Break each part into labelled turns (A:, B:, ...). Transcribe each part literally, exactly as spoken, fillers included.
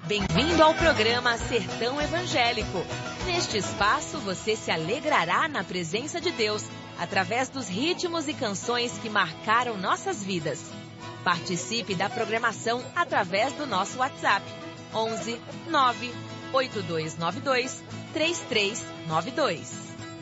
A: Bem-vindo ao programa Sertão Evangélico. Neste espaço você se alegrará na presença de Deus, através dos ritmos e canções que marcaram nossas vidas. Participe da programação através do nosso WhatsApp, onze nove oito dois nove dois três três nove dois.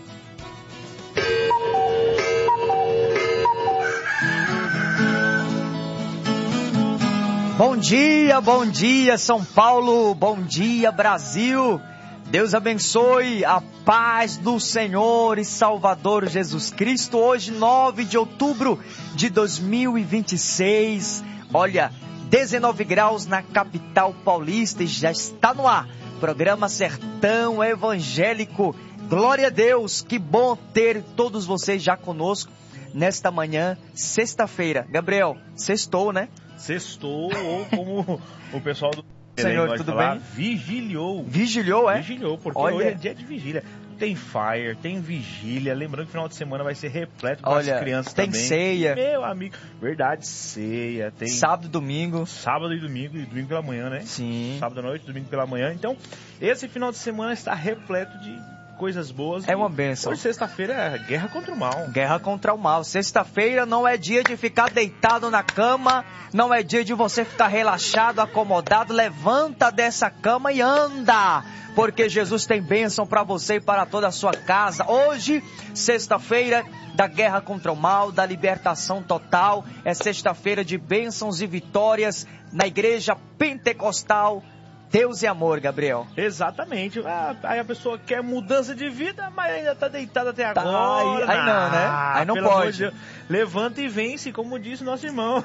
B: Bom dia, bom dia São Paulo, bom dia Brasil. Deus abençoe, a paz do Senhor e Salvador Jesus Cristo. Hoje, nove de outubro de dois mil e vinte e seis, olha, dezenove graus na capital paulista e já está no ar. Programa Sertão Evangélico. Glória a Deus, que bom ter todos vocês já conosco nesta manhã, sexta-feira. Gabriel, sextou, né?
C: Sextou, ou como o pessoal do
B: Senhor, tudo
C: falar,
B: bem?
C: Vigiliou.
B: Vigiliou, é?
C: Vigiliou, porque
B: Olha,
C: hoje é dia de vigília. Tem fire, tem vigília. Lembrando que o final de semana vai ser repleto para as crianças
B: tem
C: também.
B: Ceia.
C: Meu amigo, verdade, ceia. Tem
B: sábado e domingo.
C: Sábado e domingo, e domingo pela manhã, né?
B: Sim.
C: Sábado à noite, domingo pela manhã. Então, esse final de semana está repleto de coisas boas.
B: É uma bênção.
C: Hoje, sexta-feira, é guerra contra o mal.
B: Guerra contra o mal. Sexta-feira não é dia de ficar deitado na cama, não é dia de você ficar relaxado, acomodado. Levanta dessa cama e anda, porque Jesus tem bênção para você e para toda a sua casa. Hoje, sexta-feira da guerra contra o mal, da libertação total. É sexta-feira de bênçãos e vitórias na igreja pentecostal. Deus e amor, Gabriel.
C: Exatamente. Ah, aí a pessoa quer mudança de vida, mas ainda tá deitada até
B: tá,
C: agora.
B: Aí, aí não, né? Aí não
C: Pelo
B: pode.
C: amor de Deus. Levanta e vence, como disse nosso irmão.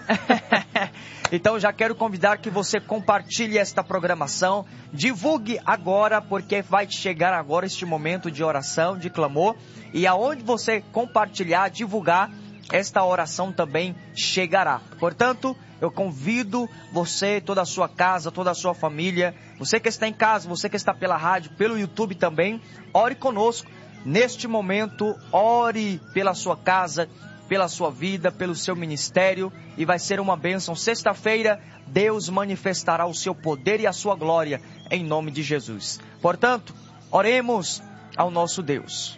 B: Então já quero convidar que você compartilhe esta programação. Divulgue agora, porque vai chegar agora este momento de oração, de clamor. E aonde você compartilhar, divulgar, esta oração também chegará. Portanto, eu convido você, toda a sua casa, toda a sua família, você que está em casa, você que está pela rádio, pelo YouTube também, ore conosco. Neste momento, ore pela sua casa, pela sua vida, pelo seu ministério, e vai ser uma bênção. Sexta-feira, Deus manifestará o seu poder e a sua glória, em nome de Jesus. Portanto, oremos ao nosso Deus.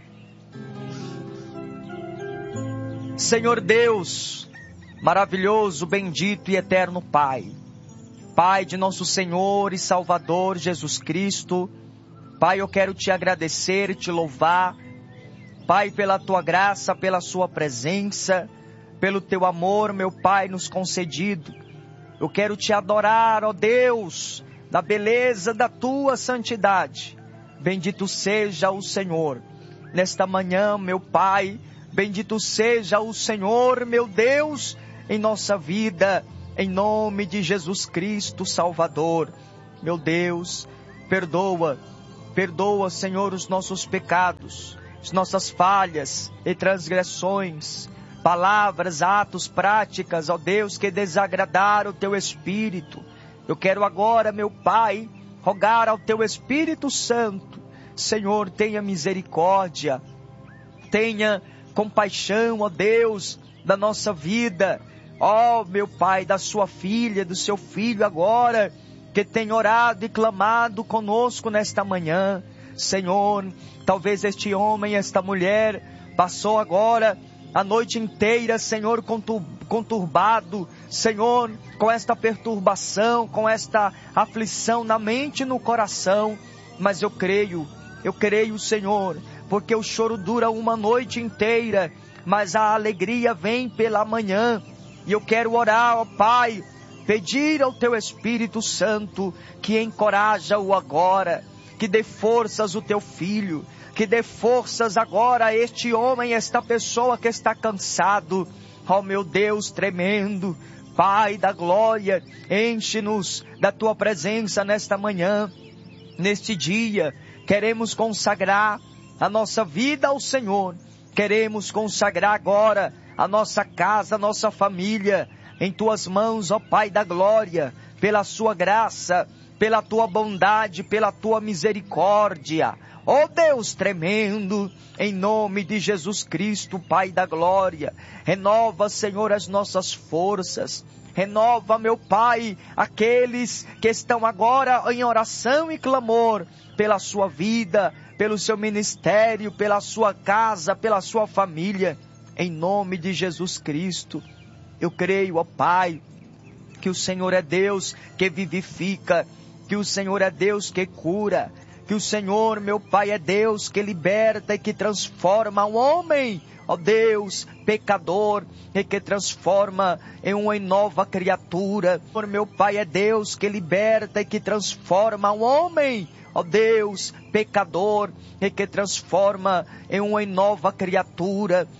B: Senhor Deus, maravilhoso, bendito e eterno Pai, Pai de nosso Senhor e Salvador Jesus Cristo, Pai, eu quero te agradecer, te louvar, Pai, pela tua graça, pela sua presença, pelo teu amor, meu Pai, nos concedido. Eu quero te adorar, ó Deus, na beleza da tua santidade. Bendito seja o Senhor. Nesta manhã, meu Pai, bendito seja o Senhor, meu Deus, em nossa vida, em nome de Jesus Cristo, Salvador. Meu Deus, perdoa, perdoa, Senhor, os nossos pecados, as nossas falhas e transgressões, palavras, atos, práticas, ó Deus, que desagradaram o Teu Espírito. Eu quero agora, meu Pai, rogar ao Teu Espírito Santo, Senhor, tenha misericórdia, tenha compaixão, ó Deus, da nossa vida, ó meu Pai, da sua filha, do seu filho agora, que tem orado e clamado conosco nesta manhã. Senhor, talvez este homem, esta mulher, passou agora a noite inteira, Senhor, conturbado, Senhor, com esta perturbação, com esta aflição na mente e no coração, mas eu creio, eu creio, Senhor, porque o choro dura uma noite inteira, mas a alegria vem pela manhã. E eu quero orar, ó Pai, pedir ao Teu Espírito Santo que encoraja-o agora, que dê forças ao Teu Filho, que dê forças agora a este homem, esta pessoa que está cansado. Ó meu Deus tremendo, Pai da glória, enche-nos da Tua presença nesta manhã, neste dia. Queremos consagrar a nossa vida ao Senhor, queremos consagrar agora a nossa casa, a nossa família, em Tuas mãos, ó Pai da glória, pela Sua graça, pela Tua bondade, pela Tua misericórdia. Ó Deus tremendo, em nome de Jesus Cristo, Pai da glória, renova, Senhor, as nossas forças, Renova, meu Pai, aqueles que estão agora em oração e clamor pela sua vida, pelo seu ministério, pela sua casa, pela sua família. Em nome de Jesus Cristo, eu creio, ó Pai, que o Senhor é Deus que vivifica, que o Senhor é Deus que cura, que o Senhor, meu Pai, é Deus que liberta e que transforma o homem, ó Deus, pecador, e que transforma em uma nova criatura. Meu Pai, é Deus que liberta e que transforma o homem, ó Deus, pecador, e que transforma em uma nova criatura.